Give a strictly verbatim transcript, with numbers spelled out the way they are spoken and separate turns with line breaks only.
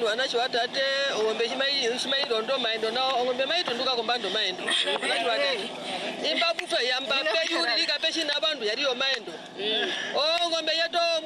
maendo anachiwatate ngombe chimai chimai rondo maendo na ngombe maito nduka kombando maendo anachiwatate imba bufa yamba pe yuri lika pe china bandu yaliyo maendo oh ngombe yeto